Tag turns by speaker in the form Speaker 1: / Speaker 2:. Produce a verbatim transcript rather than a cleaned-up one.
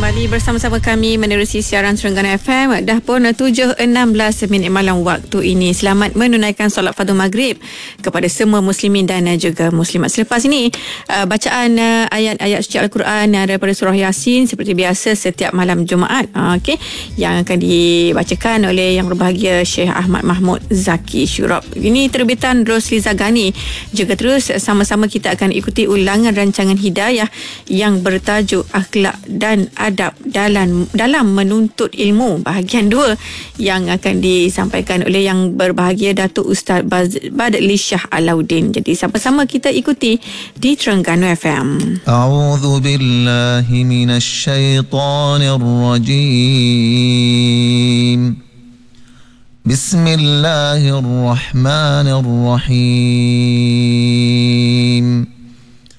Speaker 1: kembali bersama-sama kami menerusi siaran Terengganu F M. Dah pun tujuh enam belas minit malam waktu ini. Selamat menunaikan solat fardu maghrib kepada semua muslimin dan juga muslimat. Selepas ini uh, bacaan uh, ayat-ayat suci Al-Quran uh, daripada surah Yasin seperti biasa setiap malam Jumaat, uh, okey, yang akan dibacakan oleh yang berbahagia Syekh Ahmad Mahmud Zaki Syurab. Ini terbitan Rosli Zagani. Juga terus sama-sama kita akan ikuti ulangan rancangan hidayah yang bertajuk Akhlak dan Adab dalam dalam menuntut ilmu bahagian dua yang akan disampaikan oleh yang berbahagia Datuk Ustaz Badli Shah Alauddin. Jadi sama-sama kita ikuti di Terengganu F M.
Speaker 2: A'udzu billahi minasy syaithanir rajim. Bismillahirrahmanirrahim.